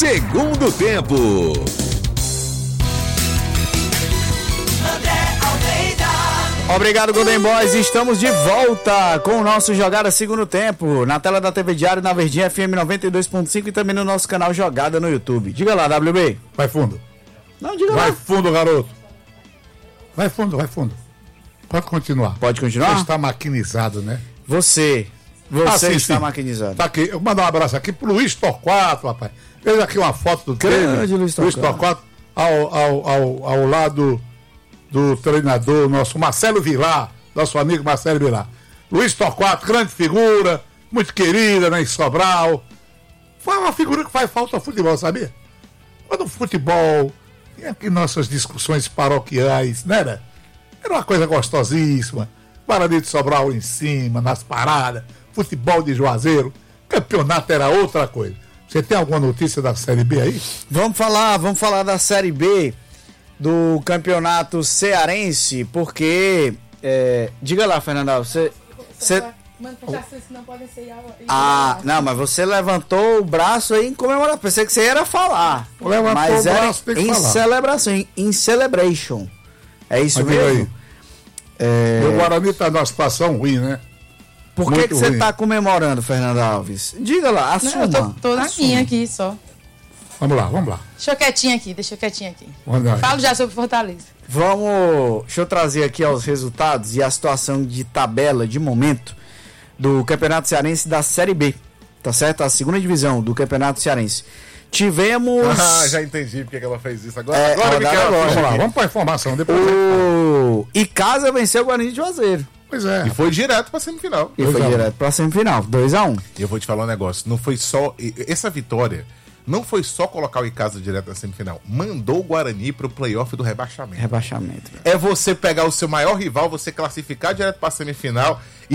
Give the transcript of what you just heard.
Segundo tempo. Obrigado, Golden Boys. Estamos de volta com o nosso Jogada Segundo Tempo. Na tela da TV Diário, na Verdinha FM 92.5 e também no nosso canal Jogada no YouTube. Diga lá, WB. Vai fundo. Não, diga lá. Vai fundo, garoto. Vai fundo, vai fundo. Pode continuar. Pode continuar? Você está maquinizado, né? Você sim, está sim. maquinizado. Tá aqui. Eu vou mandar um abraço aqui pro Luiz Torquato, rapaz. Veja aqui uma foto do Grande Luiz Torquato ao lado do treinador nosso, Marcelo Vilar, nosso amigo Marcelo Vilar. Luiz Torquato, grande figura, muito querida, né, em Sobral. Foi uma figura que faz falta ao futebol, sabia? Quando o futebol, tem aqui nossas discussões paroquiais, né? Era uma coisa gostosíssima. Guarani de Sobral em cima, nas paradas, futebol de Juazeiro, campeonato era outra coisa. Você tem alguma notícia da Série B aí? Vamos falar da Série B do Campeonato Cearense, porque diga lá, Fernanda, você não, mas você levantou o braço aí em comemoração. Pensei que você ia falar. Mas era em celebração, em celebration. É isso mesmo? O Guarani está numa situação ruim, né? Por que você está comemorando, Fernanda Alves? Diga lá, assuma. Eu tô na minha aqui só. Vamos lá. Deixa eu quietinho aqui. Vamos Falo já sobre Fortaleza. Deixa eu trazer aqui os resultados e a situação de tabela de momento do Campeonato Cearense da Série B, tá certo? A segunda divisão do Campeonato Cearense. Tivemos... já entendi porque que ela fez isso. Vamos lá, vamos para a informação. Depois Icasa venceu o Guarani de Juazeiro. Pois é. E foi direto pra semifinal. 2-1. E eu vou te falar um negócio. Não foi só... Essa vitória não foi só colocar o Icasa direto na semifinal. Mandou o Guarani pro playoff do rebaixamento. Rebaixamento. É você pegar o seu maior rival, você classificar direto pra semifinal